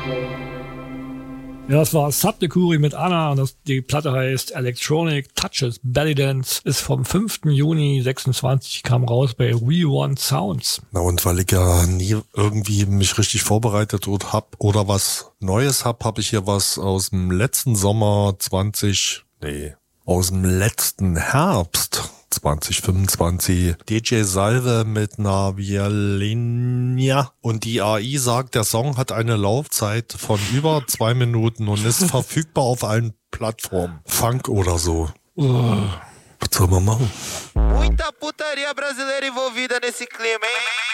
Ja, das war Subdecuri mit Anna und die Platte heißt Electronic Touches Belly Dance, ist vom 5. Juni 26, kam raus bei We Want Sounds. Na und weil ich ja nie irgendwie mich richtig vorbereitet oder was Neues habe ich hier was aus dem letzten Sommer aus dem letzten Herbst 2025. DJ Salve mit einer Violina. Und die AI sagt, der Song hat eine Laufzeit von über 2 Minuten und ist verfügbar auf allen Plattformen. Funk oder so. Was soll man machen? Muita putaria brasileira envolvida nesse clima, hein?